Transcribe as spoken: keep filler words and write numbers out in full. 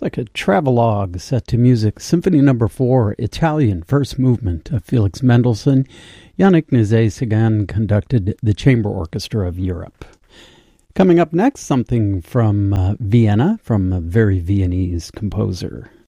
Like a travelogue set to music. Symphony Number Four, Italian First Movement of Felix Mendelssohn. Yannick Nézet-Séguin conducted the Chamber Orchestra of Europe. Coming up next, something from uh, Vienna, from a very Viennese composer.